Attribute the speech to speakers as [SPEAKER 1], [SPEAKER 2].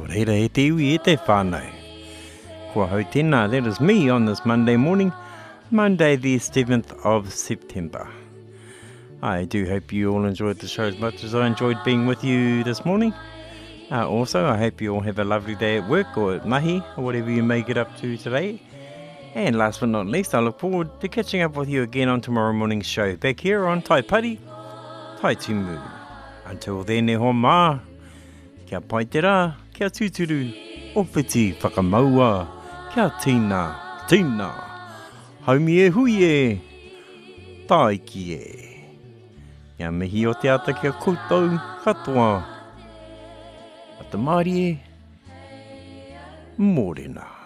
[SPEAKER 1] Reira e te iwi e te whānau. Kua hau tēnā, that is me on this Monday morning, Monday the 7th of September. I do hope you all enjoyed the show as much as I enjoyed being with you this morning. Also, I hope you all have a lovely day at work or at mahi, or whatever you may get up to today. And last but not least, I look forward to catching up with you again on tomorrow morning's show, back here on Tai Pari, Tai Timu. Until then, e ho mā, kia pai te rā, kia tūturu, opiti whakamaua, kia tīna, haumi e hui e, tai ki e. Kia mihi o te ata kia koutou, katoa. Ata Māori e, mōrena.